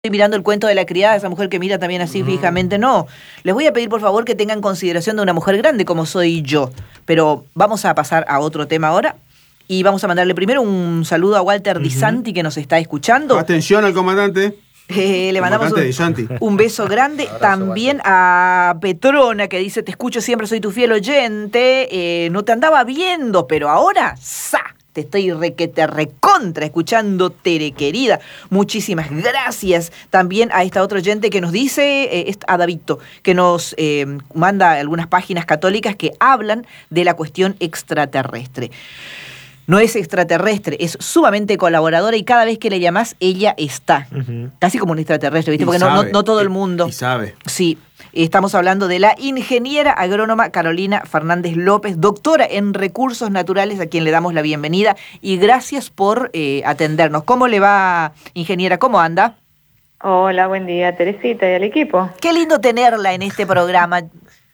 Estoy mirando el cuento de la criada, esa mujer que mira también así fijamente. No, les voy a pedir por favor que tengan consideración de una mujer grande como soy yo. Pero vamos a pasar a otro tema ahora. Y vamos a mandarle primero un saludo a Walter Di Santi, que nos está escuchando. Atención al comandante. Le mandamos un beso grande. También a Petrona, que dice: te escucho siempre, soy tu fiel oyente. No te andaba viendo, pero ahora ¡sa! Te estoy recontra escuchando, Tere querida. Muchísimas gracias. También a esta otra oyente que nos dice, a Davito, que nos manda algunas páginas católicas que hablan de la cuestión extraterrestre. No es extraterrestre, es sumamente colaboradora y cada vez que le llamás, ella está. Casi como un extraterrestre, ¿viste? Porque no todo el mundo. Y sabe. Sí. Estamos hablando de la ingeniera agrónoma Carolina Fernández López, doctora en recursos naturales, a quien le damos la bienvenida y gracias por atendernos. ¿Cómo le va, ingeniera? ¿Cómo anda? Hola, buen día, Teresita y al equipo. Qué lindo tenerla en este programa.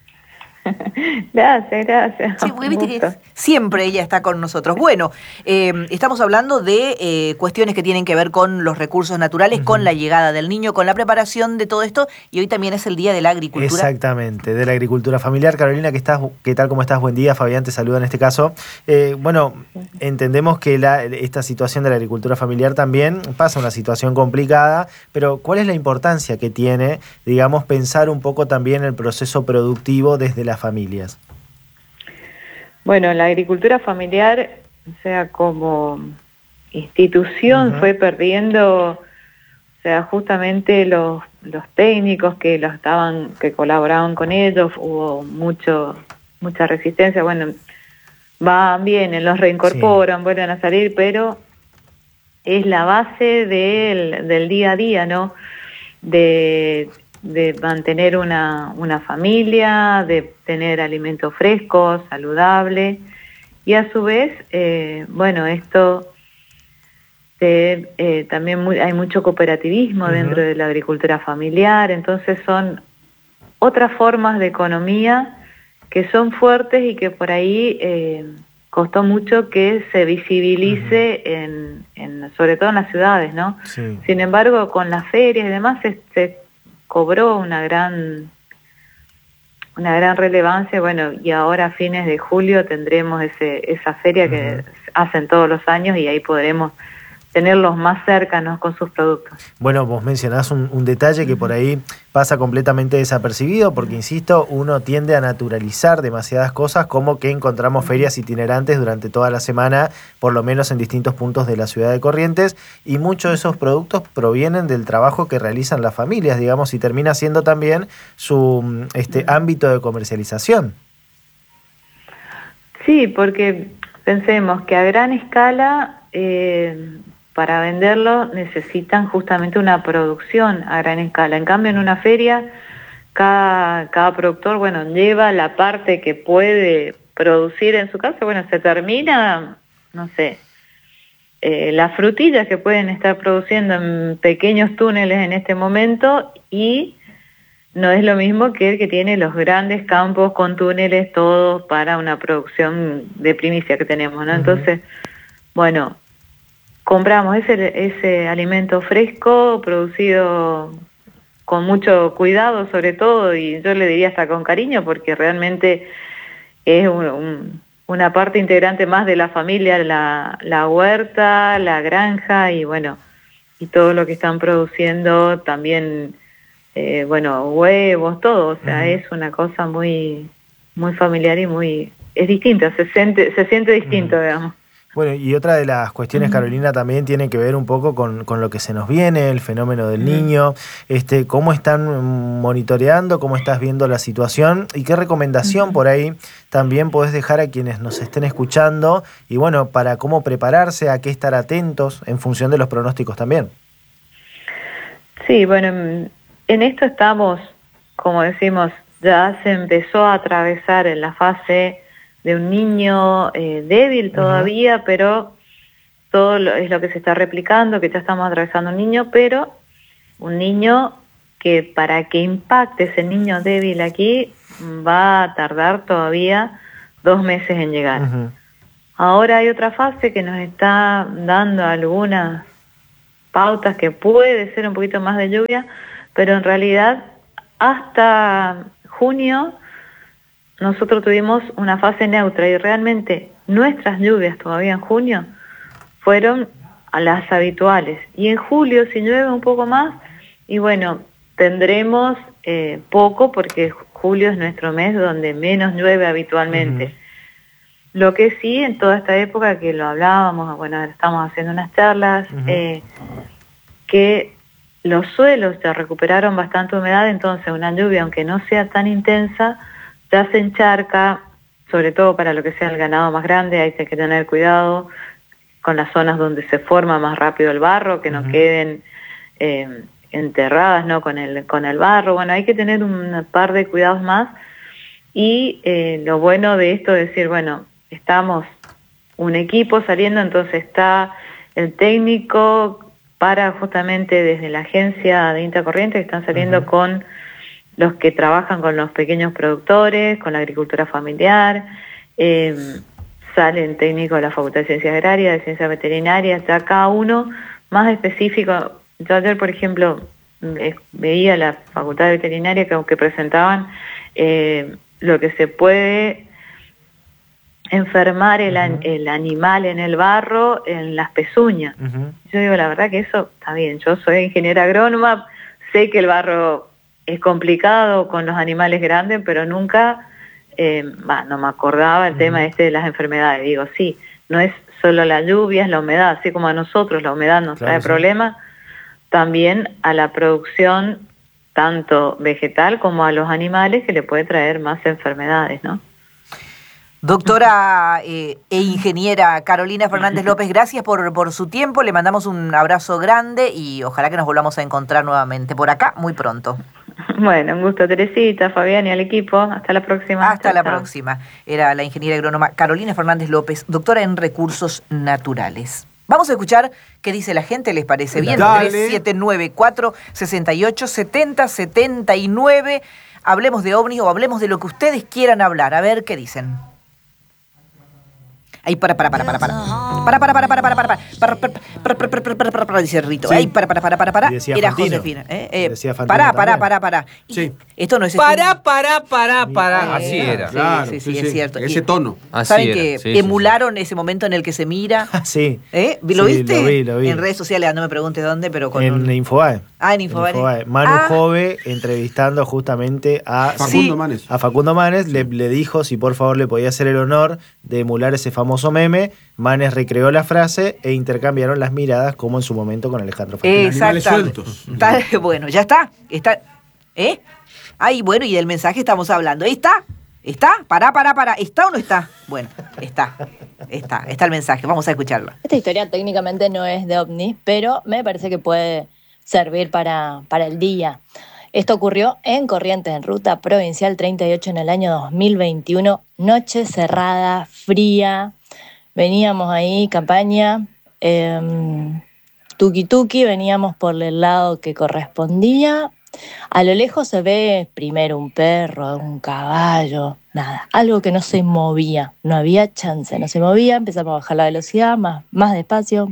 Gracias. Sí, porque viste que siempre ella está con nosotros. Bueno, estamos hablando de cuestiones que tienen que ver con los recursos naturales, con la llegada del niño, con la preparación de todo esto, y hoy también es el Día de la Agricultura. Exactamente, de la agricultura familiar. Carolina, ¿qué tal? ¿Cómo estás? Buen día. Fabián te saluda en este caso. Bueno, entendemos que esta situación de la agricultura familiar también pasa una situación complicada, pero ¿cuál es la importancia que tiene, digamos, pensar un poco también el proceso productivo desde las familias? Bueno, la agricultura familiar, o sea, como institución fue perdiendo, o sea, justamente los técnicos que colaboraban con ellos, hubo mucha resistencia, bueno, van, vienen, los reincorporan, vuelven a salir, pero es la base del día a día, ¿no? De mantener una familia, de tener alimentos frescos, saludables, y a su vez, bueno, esto también hay mucho cooperativismo dentro de la agricultura familiar, entonces son otras formas de economía que son fuertes y que por ahí costó mucho que se visibilice sobre todo en las ciudades, ¿no? Sí. Sin embargo, con las ferias y demás se cobró una gran relevancia, bueno, y ahora a fines de julio tendremos esa feria que hacen todos los años y ahí podremos tenerlos más cercanos con sus productos. Bueno, vos mencionás un detalle que por ahí pasa completamente desapercibido porque, insisto, uno tiende a naturalizar demasiadas cosas, como que encontramos ferias itinerantes durante toda la semana, por lo menos en distintos puntos de la ciudad de Corrientes, y muchos de esos productos provienen del trabajo que realizan las familias, digamos, y termina siendo también su ámbito de comercialización. Sí, porque pensemos que a gran escala para venderlo necesitan justamente una producción a gran escala. En cambio, en una feria, cada productor, bueno, lleva la parte que puede producir en su casa. Bueno, se termina, no sé, las frutillas que pueden estar produciendo en pequeños túneles en este momento, y no es lo mismo que el que tiene los grandes campos con túneles, todos para una producción de primicia que tenemos, ¿no? Entonces, bueno, compramos ese alimento fresco, producido con mucho cuidado sobre todo, y yo le diría hasta con cariño, porque realmente es una parte integrante más de la familia, la huerta, la granja, y bueno, y todo lo que están produciendo también, bueno, huevos, todo, o sea, es una cosa muy, muy familiar y es distinta, se siente distinto, digamos. Bueno, y otra de las cuestiones, Carolina, también tiene que ver un poco con lo que se nos viene, el fenómeno del niño. ¿Cómo están monitoreando, cómo estás viendo la situación y qué recomendación por ahí también podés dejar a quienes nos estén escuchando? Y bueno, para cómo prepararse, a qué estar atentos en función de los pronósticos también. Sí, bueno, en esto estamos, como decimos, ya se empezó a atravesar en la fase de un niño débil todavía, pero todo es lo que se está replicando, que ya estamos atravesando un niño, pero un niño que para que impacte ese niño débil aquí va a tardar todavía 2 meses en llegar. Ahora hay otra fase que nos está dando algunas pautas que puede ser un poquito más de lluvia, pero en realidad hasta junio nosotros tuvimos una fase neutra y realmente nuestras lluvias todavía en junio fueron a las habituales. Y en julio, si llueve un poco más, y bueno, tendremos poco porque julio es nuestro mes donde menos llueve habitualmente. Lo que sí, en toda esta época que lo hablábamos, bueno, estamos haciendo unas charlas, que los suelos ya recuperaron bastante humedad, entonces una lluvia, aunque no sea tan intensa, ya se encharca, sobre todo para lo que sea el ganado más grande, hay que tener cuidado con las zonas donde se forma más rápido el barro, que no queden enterradas, ¿no? con el barro. Bueno, hay que tener un par de cuidados más, y lo bueno de esto es decir, bueno, estamos un equipo saliendo, entonces está el técnico para justamente desde la agencia de INTA Corrientes, que están saliendo con los que trabajan con los pequeños productores, con la agricultura familiar, salen técnicos de la Facultad de Ciencias Agrarias, de Ciencias Veterinarias, ya cada uno más específico. Yo ayer, por ejemplo, veía la Facultad de Veterinaria que presentaban lo que se puede enfermar el animal en el barro, en las pezuñas. Yo digo, la verdad que eso está bien, yo soy ingeniera agrónoma, sé que el barro es complicado con los animales grandes, pero nunca, no me acordaba el tema de las enfermedades. Digo, sí, no es solo la lluvia, es la humedad, así como a nosotros la humedad nos trae problemas, también a la producción tanto vegetal como a los animales, que le puede traer más enfermedades, ¿no? Doctora e ingeniera Carolina Fernández López, gracias por su tiempo, le mandamos un abrazo grande y ojalá que nos volvamos a encontrar nuevamente por acá muy pronto. Bueno, un gusto, Teresita, Fabián y al equipo. Hasta la próxima. Hasta la próxima. Era la ingeniera agrónoma Carolina Fernández López, doctora en recursos naturales. Vamos a escuchar qué dice la gente, ¿les parece bien? 3794-6870-79. Hablemos de ovnis o hablemos de lo que ustedes quieran hablar. A ver qué dicen. Ay, para, dice Rito. Ay, para. Era Josefina. Para. Sí. Esto no es... Para. Así era. Claro, sí, es cierto. Ese tono. ¿Saben que emularon ese momento en el que se mira? Sí. ¿Lo viste? Lo vi. En redes sociales, no me preguntes dónde, pero con en Infobae. En Infobae. Manu Jove entrevistando justamente a Facundo Manes, le dijo si por favor le podía hacer el honor de emular ese famoso meme. Manes recreó la frase e intercambiaron las miradas como en su momento con Alejandro Faquina. Animales sueltos. Bueno, ya está. Ay, bueno, y del mensaje estamos hablando. ¿Ahí está? ¿Está? Para. ¿Está o no está? Bueno, está el mensaje. Vamos a escucharlo. Esta historia técnicamente no es de ovnis, pero me parece que puede servir para el día. Esto ocurrió en Corrientes, en Ruta Provincial 38 en el año 2021. Noche cerrada, fría. Veníamos ahí, campaña, tuki, veníamos por el lado que correspondía. A lo lejos se ve primero un perro, un caballo, nada, algo que no se movía, no había chance, no se movía. Empezamos a bajar la velocidad, más despacio.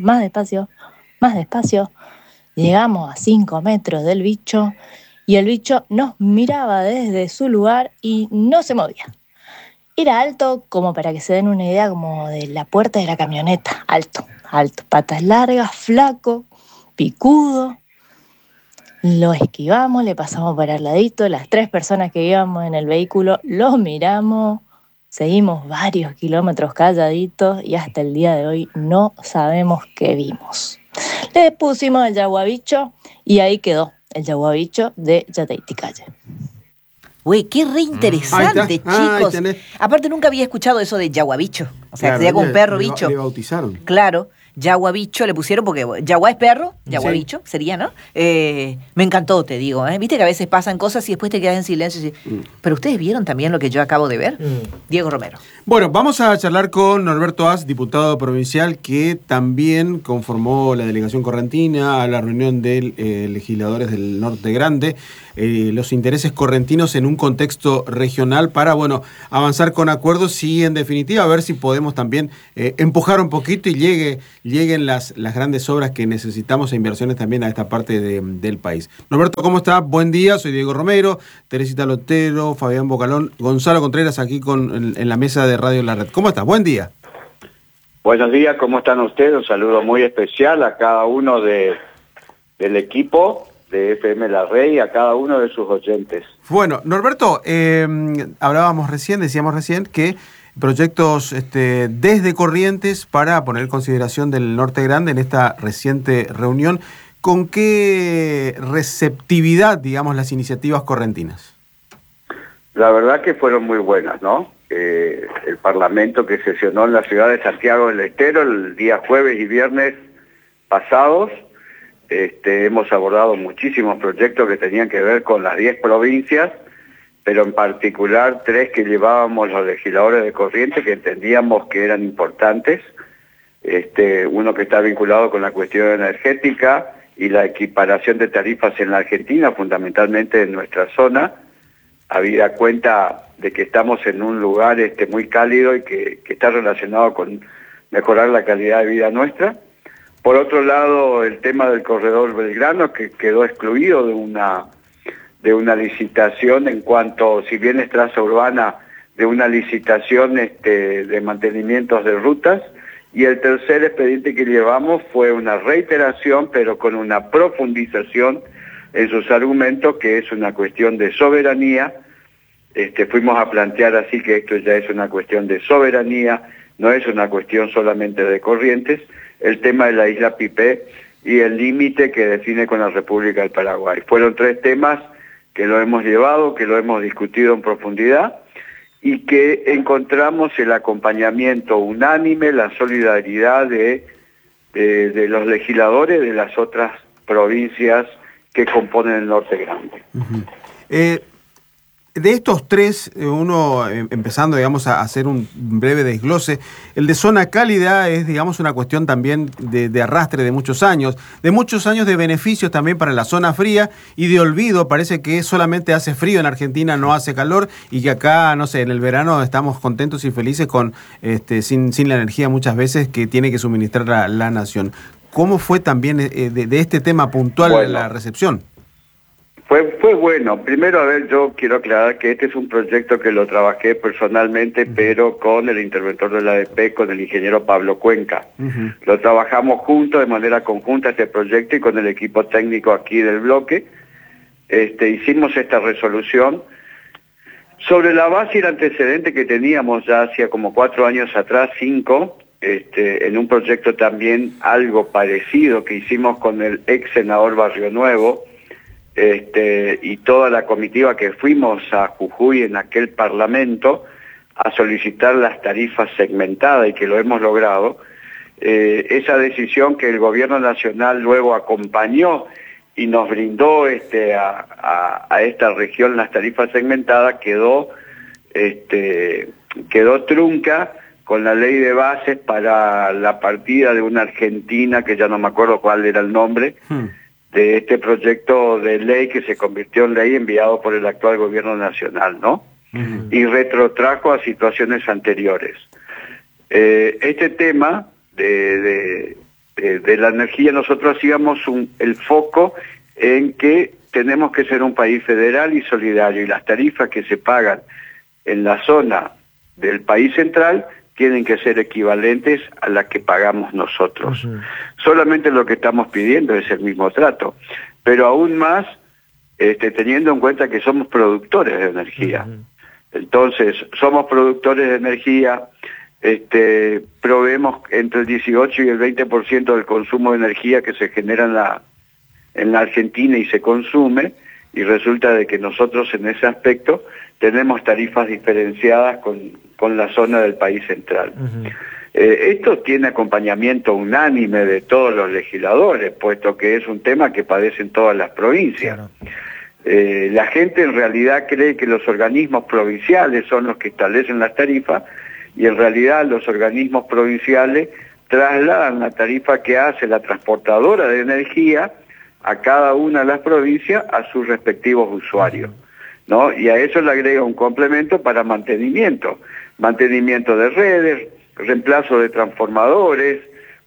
Llegamos a 5 metros del bicho y el bicho nos miraba desde su lugar y no se movía. Era alto, como para que se den una idea, como de la puerta de la camioneta. Alto. Patas largas, flaco, picudo. Lo esquivamos, le pasamos por al ladito. Las 3 personas que íbamos en el vehículo lo miramos. Seguimos varios kilómetros calladitos y hasta el día de hoy no sabemos qué vimos. Le pusimos el yaguabicho y ahí quedó el yaguabicho de Yateiticalle. Güey, qué re interesante, chicos. Aparte nunca había escuchado eso de yaguabicho. O sea, claro, que sería como un perro bicho. Le bautizaron. Claro, yaguabicho le pusieron porque yaguá es perro, yaguabicho sería, ¿no? Me encantó, te digo. Viste que a veces pasan cosas y después te quedas en silencio. Pero ustedes vieron también lo que yo acabo de ver. Diego Romero. Bueno, vamos a charlar con Norberto As, diputado provincial, que también conformó la delegación correntina a la reunión de legisladores del Norte Grande. Los intereses correntinos en un contexto regional para, avanzar con acuerdos y, en definitiva, a ver si podemos también empujar un poquito y llegue lleguen las grandes obras que necesitamos e inversiones también a esta parte del país. Norberto, ¿cómo está? Buen día, soy Diego Romero, Teresita Lotero, Fabián Bocalón, Gonzalo Contreras aquí en la mesa de Radio La Red. ¿Cómo estás? Buen día. Buenos días, ¿cómo están ustedes? Un saludo muy especial a cada uno del equipo de FM La Red y a cada uno de sus oyentes. Bueno, Norberto, decíamos recién que proyectos desde Corrientes para poner en consideración del Norte Grande en esta reciente reunión. ¿Con qué receptividad, digamos, las iniciativas correntinas? La verdad que fueron muy buenas, ¿no? El Parlamento que sesionó en la ciudad de Santiago del Estero el día jueves y viernes pasados, hemos abordado muchísimos proyectos que tenían que ver con las 10 provincias, pero en particular 3 que llevábamos los legisladores de Corrientes que entendíamos que eran importantes. Uno que está vinculado con la cuestión energética y la equiparación de tarifas en la Argentina, fundamentalmente en nuestra zona, habida cuenta de que estamos en un lugar muy cálido y que está relacionado con mejorar la calidad de vida nuestra. Por otro lado, el tema del corredor Belgrano, que quedó excluido de una licitación en cuanto, si bien es traza urbana, de una licitación de mantenimientos de rutas. Y el tercer expediente que llevamos fue una reiteración, pero con una profundización en sus argumentos, que es una cuestión de soberanía. Fuimos a plantear así que esto ya es una cuestión de soberanía, no es una cuestión solamente de Corrientes, el tema de la isla Pipé y el límite que define con la República del Paraguay. Fueron 3 temas que lo hemos llevado, que lo hemos discutido en profundidad y que encontramos el acompañamiento unánime, la solidaridad de los legisladores de las otras provincias que componen el Norte Grande. Uh-huh. De estos 3, uno empezando, digamos, a hacer un breve desglose, el de zona cálida es, digamos, una cuestión también de arrastre de muchos años de beneficios también para la zona fría y de olvido. Parece que solamente hace frío en Argentina, no hace calor, y que acá, no sé, en el verano estamos contentos y felices con sin la energía muchas veces que tiene que suministrar la nación. ¿Cómo fue también de este tema puntual la recepción? Fue bueno. Primero, yo quiero aclarar que este es un proyecto que lo trabajé personalmente, pero con el interventor de la ADP, con el ingeniero Pablo Cuenca. Uh-huh. Lo trabajamos juntos, de manera conjunta, este proyecto, y con el equipo técnico aquí del bloque. Hicimos esta resolución sobre la base y el antecedente que teníamos ya hacía como 4 años atrás, 5, en un proyecto también algo parecido que hicimos con el ex senador Barrio Nuevo, y toda la comitiva que fuimos a Jujuy en aquel parlamento a solicitar las tarifas segmentadas y que lo hemos logrado. Esa decisión que el gobierno nacional luego acompañó y nos brindó a esta región las tarifas segmentadas quedó trunca con la ley de bases para la partida de una Argentina, que ya no me acuerdo cuál era el nombre, de este proyecto de ley que se convirtió en ley enviado por el actual gobierno nacional, ¿no? Uh-huh. Y retrotrajo a situaciones anteriores. Este tema de la energía, nosotros hacíamos el foco en que tenemos que ser un país federal y solidario, y las tarifas que se pagan en la zona del país central tienen que ser equivalentes a las que pagamos nosotros. Uh-huh. Solamente lo que estamos pidiendo es el mismo trato, pero aún más teniendo en cuenta que somos productores de energía. Uh-huh. Entonces, somos productores de energía, proveemos entre el 18 y el 20% del consumo de energía que se genera en la Argentina y se consume, y resulta de que nosotros en ese aspecto tenemos tarifas diferenciadas con la zona del país central. Uh-huh. Esto tiene acompañamiento unánime de todos los legisladores, puesto que es un tema que padecen todas las provincias. Claro. La gente en realidad cree que los organismos provinciales son los que establecen las tarifas, y en realidad los organismos provinciales trasladan la tarifa que hace la transportadora de energía a cada una de las provincias a sus respectivos usuarios, ¿no? Y a eso le agrega un complemento para mantenimiento de redes, reemplazo de transformadores,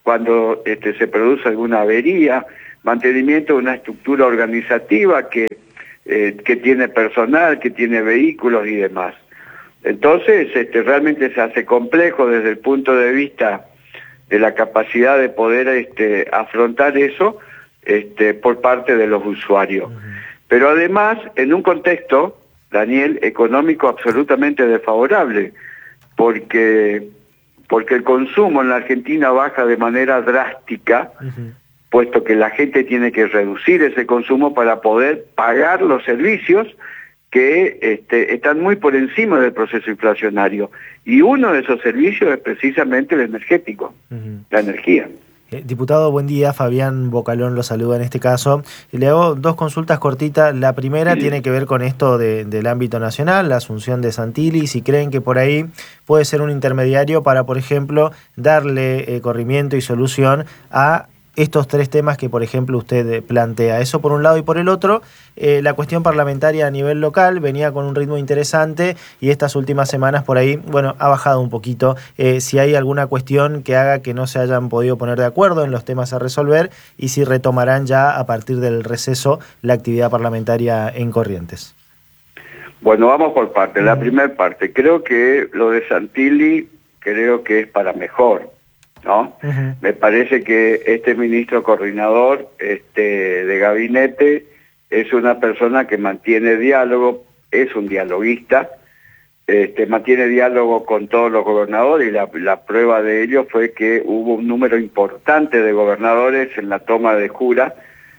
cuando se produce alguna avería, mantenimiento de una estructura organizativa que tiene personal, que tiene vehículos y demás. Entonces, realmente se hace complejo desde el punto de vista de la capacidad de poder afrontar eso por parte de los usuarios. Pero además, en un contexto, Daniel, económico absolutamente desfavorable, porque el consumo en la Argentina baja de manera drástica, puesto que la gente tiene que reducir ese consumo para poder pagar los servicios que están muy por encima del proceso inflacionario. Y uno de esos servicios es precisamente el energético, la energía. Diputado, buen día. Fabián Bocalón lo saluda en este caso. Le hago dos consultas cortitas. La primera tiene que ver con esto del ámbito nacional, la asunción de Santilli. Si creen que por ahí puede ser un intermediario para, por ejemplo, darle corrimiento y solución a estos tres temas que, por ejemplo, usted plantea. Eso por un lado, y por el otro, la cuestión parlamentaria a nivel local venía con un ritmo interesante y estas últimas semanas por ahí, bueno, ha bajado un poquito. Si hay alguna cuestión que haga que no se hayan podido poner de acuerdo en los temas a resolver y si retomarán ya a partir del receso la actividad parlamentaria en Corrientes. Bueno, vamos por partes. La primera parte, creo que lo de Santilli creo que es para mejor, ¿no? Me parece que este ministro coordinador de gabinete es una persona que mantiene diálogo, es un dialoguista, mantiene diálogo con todos los gobernadores, y la prueba de ello fue que hubo un número importante de gobernadores en la toma de jura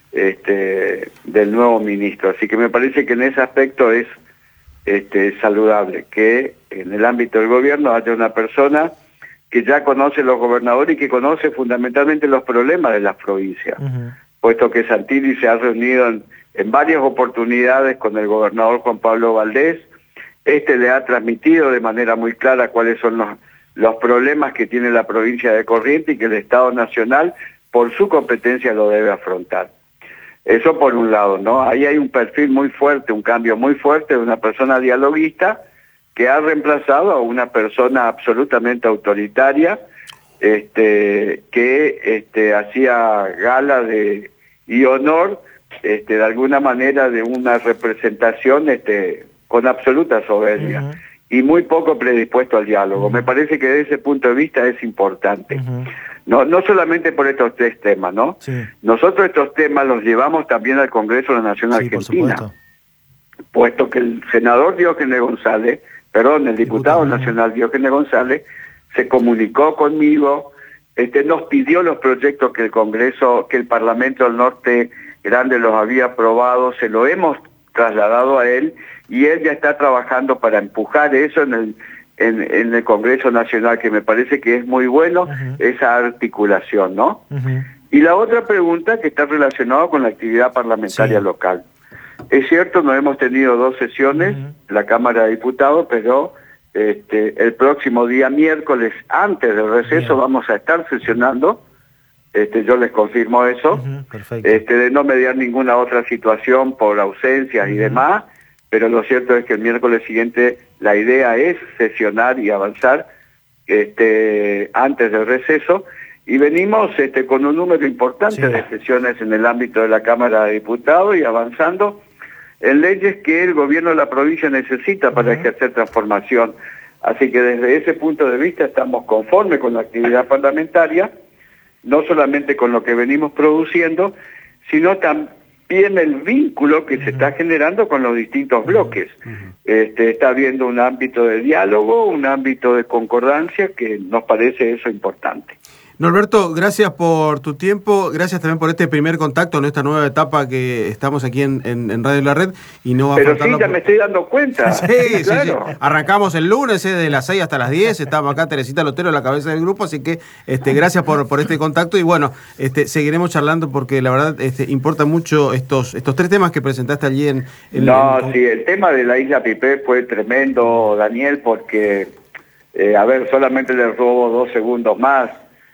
del nuevo ministro. Así que me parece que en ese aspecto es saludable que en el ámbito del gobierno haya una persona que ya conoce los gobernadores y que conoce fundamentalmente los problemas de las provincias, puesto que Santilli se ha reunido en varias oportunidades con el gobernador Juan Pablo Valdés. Le ha transmitido de manera muy clara cuáles son los problemas que tiene la provincia de Corrientes y que el Estado Nacional, por su competencia, lo debe afrontar. Eso por un lado, ¿no? Ahí hay un perfil muy fuerte, un cambio muy fuerte de una persona dialoguista que ha reemplazado a una persona absolutamente autoritaria, que hacía gala y honor, de alguna manera, de una representación con absoluta soberbia y muy poco predispuesto al diálogo. Me parece que desde ese punto de vista es importante. No solamente por estos tres temas, ¿no? Nosotros estos temas los llevamos también al Congreso de la Nación Argentina, puesto que el senador el diputado nacional Diógenes González se comunicó conmigo, nos pidió los proyectos que el Parlamento del Norte Grande los había aprobado, se lo hemos trasladado a él y él ya está trabajando para empujar eso en el Congreso Nacional, que me parece que es muy bueno esa articulación, ¿no? Y la otra pregunta que está relacionada con la actividad parlamentaria local. Es cierto, no hemos tenido 2 sesiones, la Cámara de Diputados, pero el próximo día miércoles, antes del receso, vamos a estar sesionando. Yo les confirmo eso, de no mediar ninguna otra situación por ausencias y demás, pero lo cierto es que el miércoles siguiente la idea es sesionar y avanzar antes del receso, y venimos con un número importante de sesiones en el ámbito de la Cámara de Diputados y avanzando en leyes que el gobierno de la provincia necesita para ejercer transformación. Así que desde ese punto de vista estamos conformes con la actividad parlamentaria, no solamente con lo que venimos produciendo, sino también el vínculo que se está generando con los distintos bloques. Está habiendo un ámbito de diálogo, un ámbito de concordancia, que nos parece eso importante. Norberto, gracias por tu tiempo, gracias también por este primer contacto en esta nueva etapa que estamos aquí en Radio La Red. Y no va Pero sí, ya me estoy dando cuenta. Sí, claro. Sí. Arrancamos el lunes de las 6 hasta las 10, estamos acá Teresita Lotero, la cabeza del grupo, así que gracias por este contacto y bueno, seguiremos charlando porque la verdad importa mucho estos 3 temas que presentaste allí en sí, el tema de la Isla Pipé fue tremendo, Daniel, porque, solamente le robo 2 segundos más.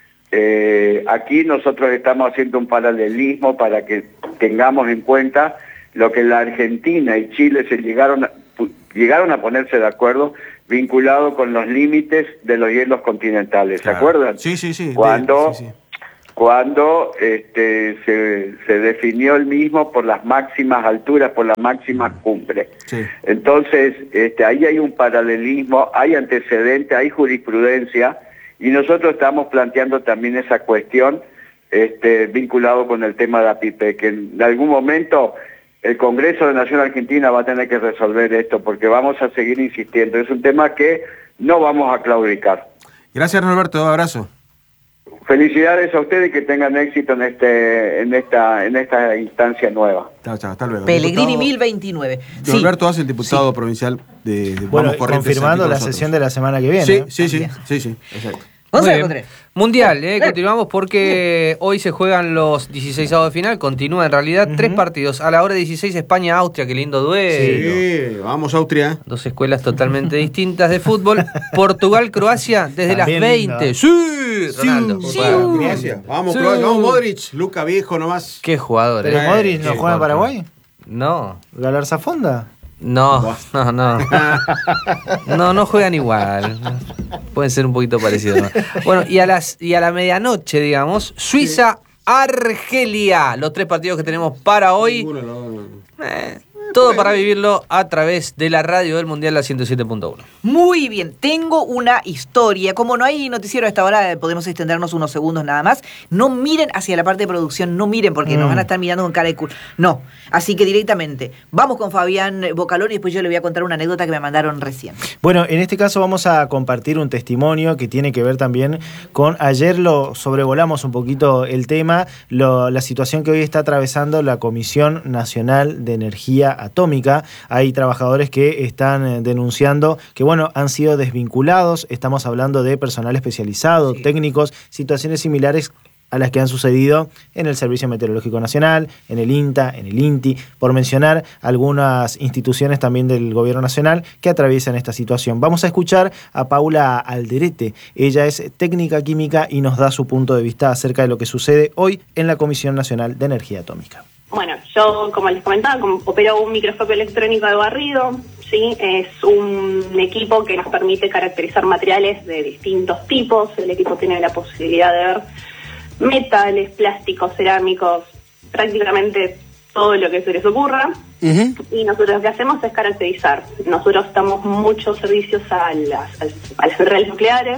Aquí nosotros estamos haciendo un paralelismo para que tengamos en cuenta lo que la Argentina y Chile se llegaron a ponerse de acuerdo vinculado con los límites de los hielos continentales, ¿se acuerdan? Sí. Cuando cuando se definió el mismo por las máximas alturas, por las máximas cumbres. Sí. Entonces, ahí hay un paralelismo, hay antecedentes, hay jurisprudencia, y nosotros estamos planteando también esa cuestión vinculado con el tema de APIPE, que en algún momento el Congreso de la Nación Argentina va a tener que resolver esto, porque vamos a seguir insistiendo. Es un tema que no vamos a claudicar. Gracias, Norberto. Un abrazo. Felicidades a ustedes y que tengan éxito en esta instancia nueva. Chao, hasta luego. Pellegrini 1029. Norberto As, el diputado provincial de Bueno, confirmando la sesión de la semana que viene. Sí, exacto. Mundial, continuamos porque hoy se juegan los 16avos de final, continúa en realidad 3 partidos. A la hora 16 España-Austria, qué lindo duelo. Sí, vamos Austria. 2 escuelas totalmente distintas de fútbol. Portugal-Croacia desde también las 20. Lindo. Sí, Ronaldo. Sí. Croacia. Vamos, Croacia, vamos Modric, Luca viejo nomás. Qué jugador. ¿Pero Modric no juega en Paraguay? No. ¿Galarza Fonda? No. No juegan igual. Pueden ser un poquito parecidos, ¿no? Bueno, y a la medianoche, digamos, Suiza-Argelia. Los 3 partidos que tenemos para hoy. Todo para vivirlo a través de la radio del Mundial, la 107.1. Muy bien, tengo una historia. Como no hay noticiero a esta hora, podemos extendernos unos segundos nada más. No miren hacia la parte de producción, no miren porque nos van a estar mirando con cara de culo. No, así que directamente, vamos con Fabián Bocalón y después yo le voy a contar una anécdota que me mandaron recién. Bueno, en este caso vamos a compartir un testimonio que tiene que ver también con, ayer lo sobrevolamos un poquito el tema, la situación que hoy está atravesando la Comisión Nacional de Energía Atómica. Hay trabajadores que están denunciando que, bueno, han sido desvinculados. Estamos hablando de personal especializado, técnicos, situaciones similares a las que han sucedido en el Servicio Meteorológico Nacional, en el INTA, en el INTI, por mencionar algunas instituciones también del Gobierno Nacional que atraviesan esta situación. Vamos a escuchar a Paula Alderete. Ella es técnica química y nos da su punto de vista acerca de lo que sucede hoy en la Comisión Nacional de Energía Atómica. Bueno, yo, como les comentaba, opero un microscopio electrónico de barrido, ¿sí? Es un equipo que nos permite caracterizar materiales de distintos tipos. El equipo tiene la posibilidad de ver metales, plásticos, cerámicos, prácticamente todo lo que se les ocurra. Y nosotros lo que hacemos es caracterizar. Nosotros damos muchos servicios a las centrales nucleares,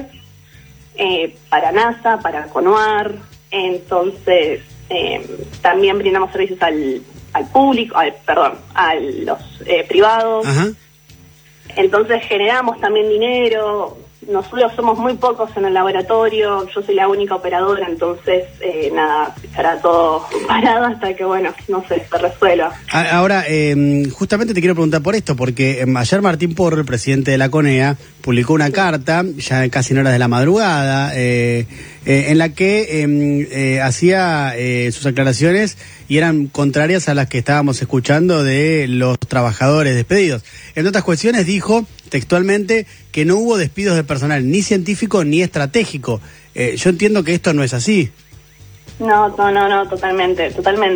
para NASA, para CONUAR, entonces también brindamos servicios al público, a los privados. Entonces generamos también dinero. Nosotros somos muy pocos en el laboratorio, yo soy la única operadora, entonces estará todo parado hasta que, se resuelva. Ahora, justamente te quiero preguntar por esto, porque ayer Martín Porro, el presidente de la CONEA, publicó una carta, ya casi en horas de la madrugada, en la que hacía sus aclaraciones y eran contrarias a las que estábamos escuchando de los trabajadores despedidos. En otras cuestiones dijo textualmente que no hubo despidos de personal ni científico ni estratégico. Yo entiendo que esto no es así. No, totalmente.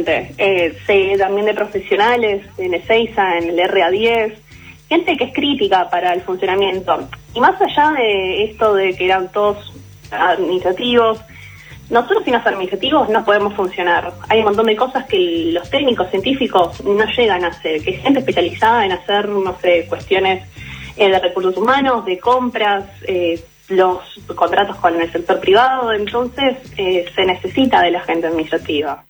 Sé también de profesionales en Ezeiza, en el RA10, gente que es crítica para el funcionamiento. Y más allá de esto de que eran todos administrativos, nosotros sin los administrativos no podemos funcionar. Hay un montón de cosas que los técnicos científicos no llegan a hacer, que es gente especializada en hacer, cuestiones de recursos humanos, de compras, los contratos con el sector privado, entonces se necesita de la gente administrativa.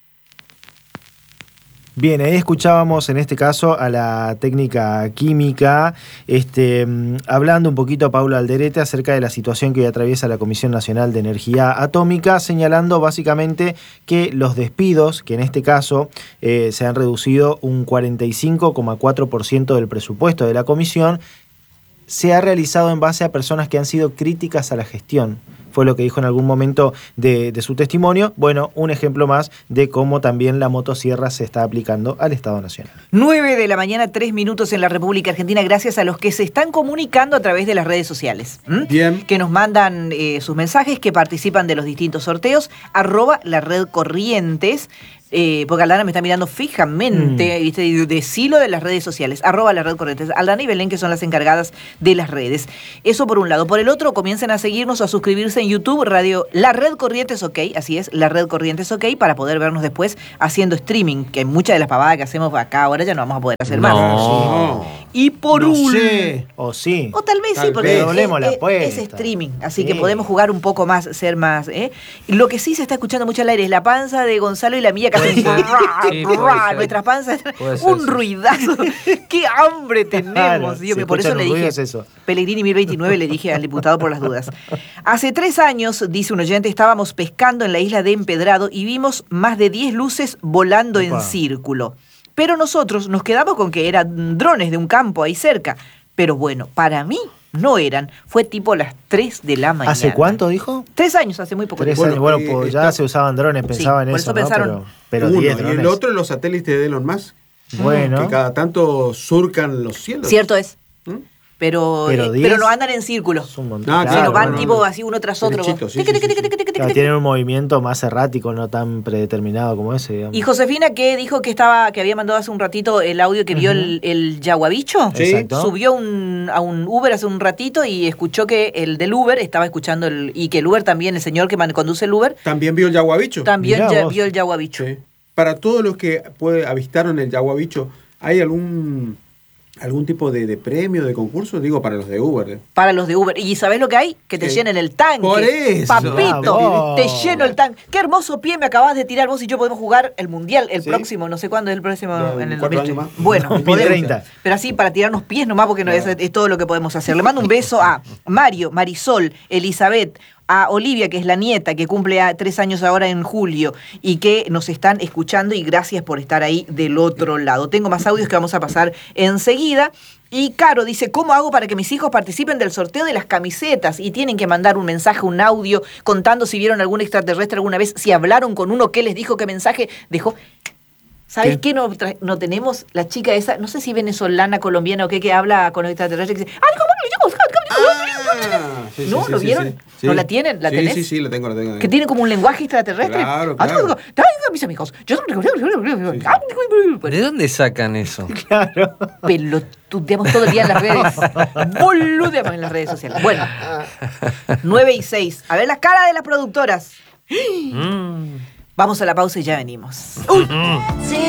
Bien, ahí escuchábamos en este caso a la técnica química, hablando un poquito a Paula Alderete acerca de la situación que hoy atraviesa la Comisión Nacional de Energía Atómica, señalando básicamente que los despidos, que en este caso se han reducido un 45,4% del presupuesto de la comisión, se ha realizado en base a personas que han sido críticas a la gestión. Fue lo que dijo en algún momento de su testimonio. Bueno, un ejemplo más de cómo también la motosierra se está aplicando al Estado Nacional. 9 de la mañana, 3 minutos en la República Argentina, gracias a los que se están comunicando a través de las redes sociales. Bien. Que nos mandan sus mensajes, que participan de los distintos sorteos, @laredcorrientes. Porque Aldana me está mirando fijamente, ¿viste? Decilo de las redes sociales, @laredcorrientes. Aldana y Belén, que son las encargadas de las redes. Eso por un lado. Por el otro, comiencen a seguirnos o a suscribirse en YouTube, Radio La Red Corrientes OK, así es, La Red Corrientes OK, para poder vernos después haciendo streaming, que muchas de las pavadas que hacemos acá ahora ya no vamos a poder hacer más. Y por O sí. O tal vez sí, porque es streaming, así que podemos jugar un poco más, ser más. Lo que sí se está escuchando mucho al aire es la panza de Gonzalo y la mía, que hacen nuestras panzas, un ruidazo. ¡Qué hambre tenemos! Claro, Dios mío, por eso le dije, Pellegrini 1029, le dije al diputado por las dudas. Hace 3 años, dice un oyente, estábamos pescando en la isla de Empedrado y vimos más de 10 luces volando en círculo. Pero nosotros nos quedamos con que eran drones de un campo ahí cerca. Pero bueno, para mí no eran. Fue tipo las 3 de la mañana. ¿Hace cuánto dijo? 3 años, hace muy poco tiempo. 3 años. Bueno, pues ya se usaban drones, pensaban en eso, por eso pensaron. ¿no? Pero 10 drones. Y el otro, los satélites de Elon Musk. Bueno. Que cada tanto surcan los cielos. Cierto es. Pero no andan en círculo. Sino van tipo así uno tras otro. Tienen un movimiento más errático, no tan predeterminado como ese, digamos. Y Josefina, que dijo que había mandado hace un ratito el audio que vio el yaguabicho, subió a un Uber hace un ratito y escuchó que el del Uber estaba escuchando y que el Uber también, el señor que conduce el Uber, también vio el yaguabicho. También vio el yaguabicho. Sí. Para todos los que avistaron el yaguabicho, ¿hay algún tipo de premio, de concurso? Digo, para los de Uber. Para los de Uber. ¿Y sabés lo que hay? Que te llenen el tanque. Por eso. Papito, te lleno el tanque. Qué hermoso pie me acabas de tirar. Vos y yo podemos jugar el Mundial, el próximo, no sé cuándo es el próximo. En el 2030. Bueno, 2030. Pero así, para tirarnos pies nomás, porque no es todo lo que podemos hacer. Le mando un beso a Mario, Marisol, Elizabeth, a Olivia, que es la nieta, que cumple 3 años ahora en julio y que nos están escuchando, y gracias por estar ahí del otro lado. Tengo más audios que vamos a pasar enseguida. Y Caro dice, ¿cómo hago para que mis hijos participen del sorteo de las camisetas? Y tienen que mandar un mensaje, un audio, contando si vieron algún extraterrestre alguna vez, si hablaron con uno, qué les dijo, qué mensaje dejó. ¿Sabes qué? No tenemos la chica esa, no sé si venezolana, colombiana o qué, que habla con los extraterrestres, que dice, ¿no? ¿Lo vieron? Sí. ¿No la tienen? ¿La tenés? Sí, la tengo. Que tiene como un lenguaje extraterrestre. Claro. Mis amigos. ¿De dónde sacan eso? Claro. Pelotudeamos todo el día en las redes. Boludeamos en las redes sociales. Bueno, 9:06. A ver las caras de las productoras. Vamos a la pausa y ya venimos.